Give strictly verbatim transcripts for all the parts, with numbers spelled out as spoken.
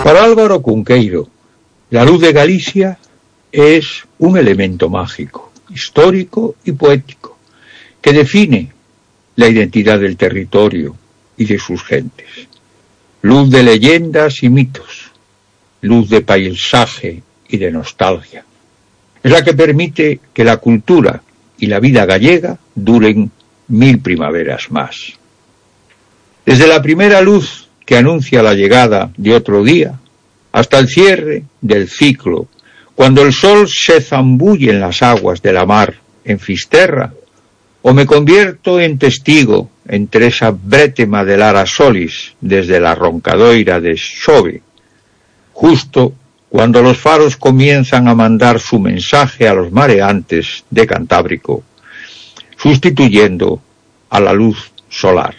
Para Álvaro Cunqueiro, la luz de Galicia es un elemento mágico, histórico y poético, que define la identidad del territorio y de sus gentes. Luz de leyendas y mitos, luz de paisaje y de nostalgia. Es la que permite que la cultura y la vida gallega duren mil primaveras más. Desde la primera luz que anuncia la llegada de otro día, hasta el cierre del ciclo, cuando el sol se zambulle en las aguas de la mar en Fisterra, o me convierto en testigo entre esa brétema de Lara Solis desde la roncadoira de Xove, justo cuando los faros comienzan a mandar su mensaje a los mareantes de Cantábrico, sustituyendo a la luz solar.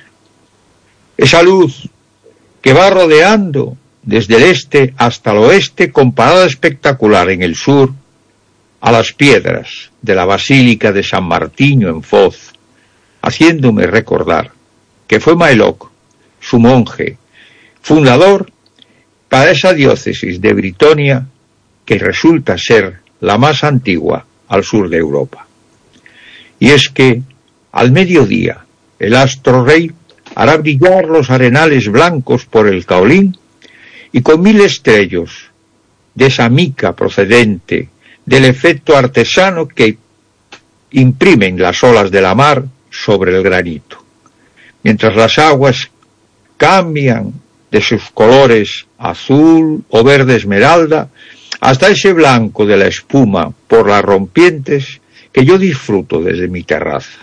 Esa luz que va rodeando desde el este hasta el oeste con parada espectacular en el sur, a las piedras de la Basílica de San Martiño en Foz, haciéndome recordar que fue Maelok, su monje, fundador para esa diócesis de Britonia que resulta ser la más antigua al sur de Europa. Y es que al mediodía el astro rey hará brillar los arenales blancos por el caolín y con mil estrellos de esa mica procedente del efecto artesano que imprimen las olas de la mar sobre el granito, mientras las aguas cambian de sus colores azul o verde esmeralda hasta ese blanco de la espuma por las rompientes que yo disfruto desde mi terraza.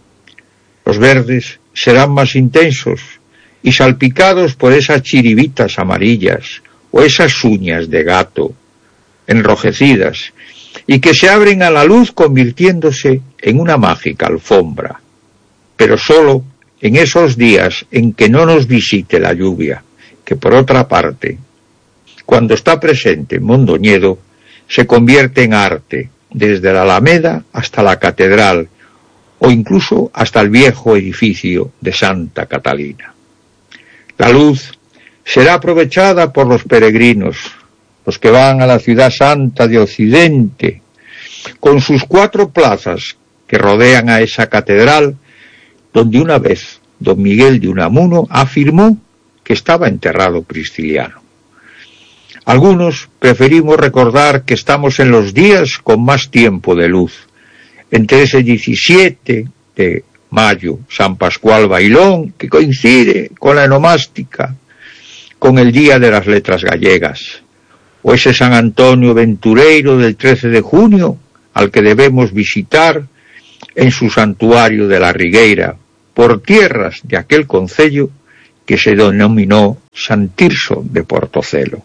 Los verdes serán más intensos y salpicados por esas chiribitas amarillas o esas uñas de gato enrojecidas y que se abren a la luz convirtiéndose en una mágica alfombra, pero solo en esos días en que no nos visite la lluvia, que por otra parte, cuando está presente en Mondoñedo, se convierte en arte, desde la Alameda hasta la Catedral, o incluso hasta el viejo edificio de Santa Catalina. La luz será aprovechada por los peregrinos, los que van a la ciudad santa de Occidente, con sus cuatro plazas que rodean a esa catedral, donde una vez don Miguel de Unamuno afirmó que estaba enterrado Prisciliano. Algunos preferimos recordar que estamos en los días con más tiempo de luz, entre ese diecisiete de mayo, San Pascual Bailón, que coincide con la enomástica, con el Día de las Letras Gallegas, o ese San Antonio Ventureiro del trece de junio, al que debemos visitar en su santuario de la Rigueira, por tierras de aquel concello que se denominó San Tirso de Portocelo.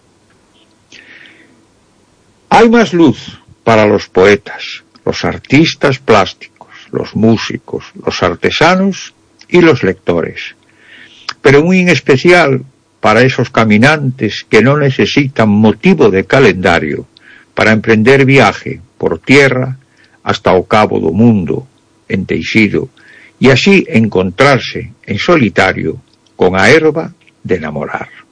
Hay más luz para los poetas, los artistas plásticos, los músicos, los artesanos y los lectores, pero muy en especial para esos caminantes que no necesitan motivo de calendario para emprender viaje por tierra hasta o Cabo do Mundo, en Teixido, y así encontrarse en solitario con a herba de enamorar.